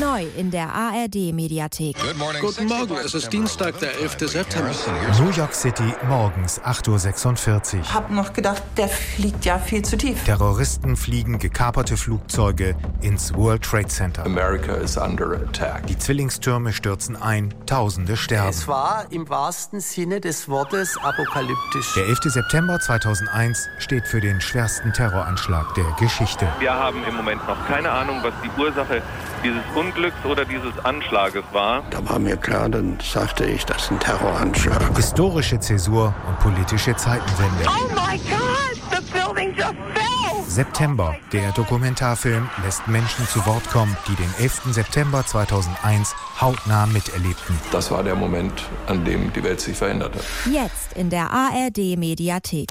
Neu in der ARD-Mediathek. Guten Morgen, es ist Dienstag, der 11. September. New York City, morgens 8:46 Uhr. Hab noch gedacht, der fliegt ja viel zu tief. Terroristen fliegen gekaperte Flugzeuge ins World Trade Center. America is under attack. Die Zwillingstürme stürzen ein, Tausende sterben. Es war im wahrsten Sinne des Wortes apokalyptisch. Der 11. September 2001 steht für den schwersten Terroranschlag der Geschichte. Wir haben im Moment noch keine Ahnung, was die Ursache dieses Unglücks oder dieses Anschlages war. Da war mir klar, dann sagte ich, das ist ein Terroranschlag. Historische Zäsur und politische Zeitenwende. Oh my God, the building just fell! September, der Dokumentarfilm, lässt Menschen zu Wort kommen, die den 11. September 2001 hautnah miterlebten. Das war der Moment, an dem die Welt sich veränderte. Jetzt in der ARD-Mediathek.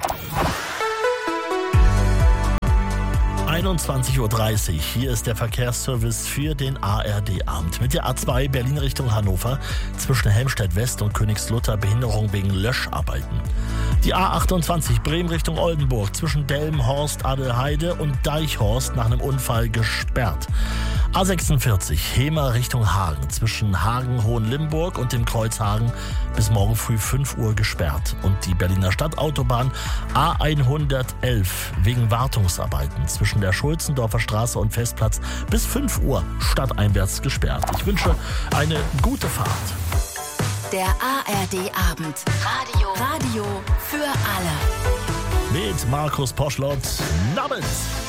21:30 Uhr. Hier ist der Verkehrsservice für den ARD-Abend. Mit der A2 Berlin Richtung Hannover zwischen Helmstedt West und Königslutter Behinderung wegen Löscharbeiten. Die A28 Bremen Richtung Oldenburg zwischen Delmenhorst, Adelheide und Deichhorst nach einem Unfall gesperrt. A46 Hemer Richtung Hagen zwischen Hagen-Hohenlimburg und dem Kreuz Hagen bis morgen früh 5 Uhr gesperrt. Und die Berliner Stadtautobahn A111 wegen Wartungsarbeiten zwischen der Schulzendorfer Straße und Festplatz bis 5 Uhr stadteinwärts gesperrt. Ich wünsche eine gute Fahrt. Der ARD-Abend. Radio für alle. Mit Markus Poschlott. Namens.